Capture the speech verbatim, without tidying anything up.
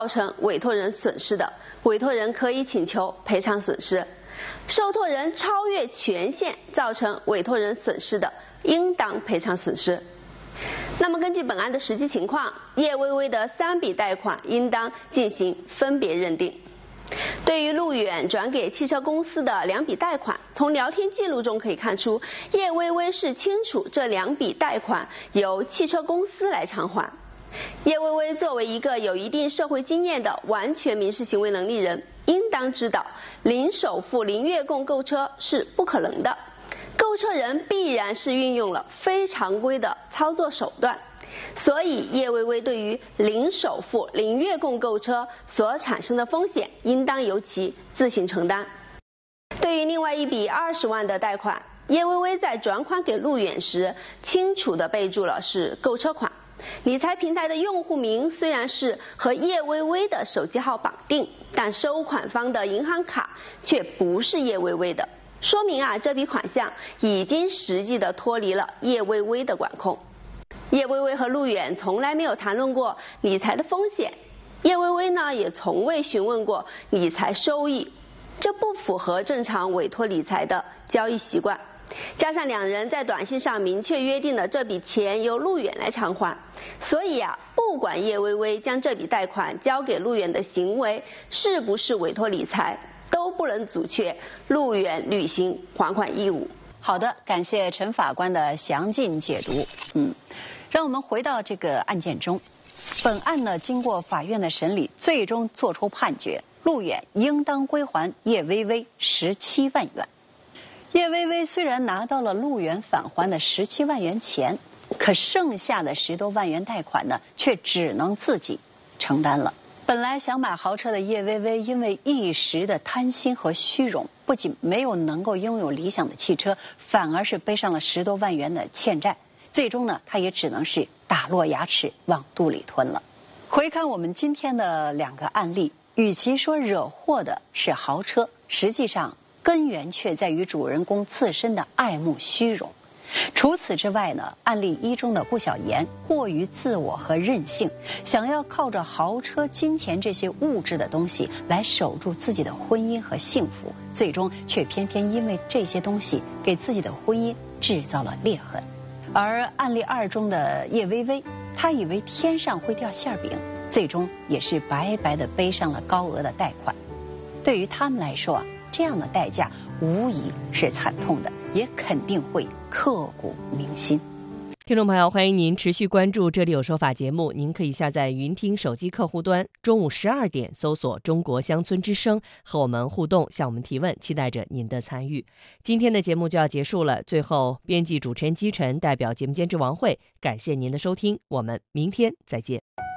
造成委托人损失的，委托人可以请求赔偿损失；受托人超越权限造成委托人损失的，应当赔偿损失。那么根据本案的实际情况，叶薇薇的三笔贷款应当进行分别认定。对于陆远转给汽车公司的两笔贷款，从聊天记录中可以看出，叶薇薇是清楚这两笔贷款由汽车公司来偿还。叶薇薇作为一个有一定社会经验的完全民事行为能力人，应当知道零首付零月供购车是不可能的，购车人必然是运用了非常规的操作手段，所以叶薇薇对于零首付零月供购车所产生的风险，应当由其自行承担。对于另外一笔二十万的贷款，叶薇薇在转款给陆远时，清楚地备注了是购车款。理财平台的用户名虽然是和叶薇薇的手机号绑定，但收款方的银行卡却不是叶薇薇的，说明啊这笔款项已经实际的脱离了叶薇薇的管控。叶薇薇和陆远从来没有谈论过理财的风险，叶薇薇呢也从未询问过理财收益，这不符合正常委托理财的交易习惯。加上两人在短信上明确约定了这笔钱由陆远来偿还，所以啊，不管叶薇薇将这笔贷款交给陆远的行为是不是委托理财，都不能阻却陆远履行还款义务。 好的，感谢陈法官的详尽解读。嗯，让我们回到这个案件中。本案呢，经过法院的审理，最终作出判决，陆远应当归还叶薇薇十七万元。叶薇薇虽然拿到了陆远返还的十七万元钱，可剩下的十多万元贷款呢，却只能自己承担了。本来想买豪车的叶薇薇，因为一时的贪心和虚荣，不仅没有能够拥有理想的汽车，反而是背上了十多万元的欠债。最终呢，她也只能是打落牙齿往肚里吞了。回看我们今天的两个案例，与其说惹祸的是豪车，实际上根源却在于主人公自身的爱慕虚荣。除此之外呢，案例一中的顾小妍过于自我和任性，想要靠着豪车、金钱这些物质的东西来守住自己的婚姻和幸福，最终却偏偏因为这些东西给自己的婚姻制造了裂痕。而案例二中的叶薇薇，她以为天上会掉馅饼，最终也是白白的背上了高额的贷款。对于他们来说啊，这样的代价无疑是惨痛的，也肯定会刻骨铭心。 听众朋友，欢迎您持续关注这里有说法节目，您可以下载云听手机客户端，中午十二点搜索中国乡村之声，和我们互动，向我们提问，期待着您的参与。今天的节目就要结束了，最后编辑主持人姬晨代表节目监制王慧，感谢您的收听，我们明天再见。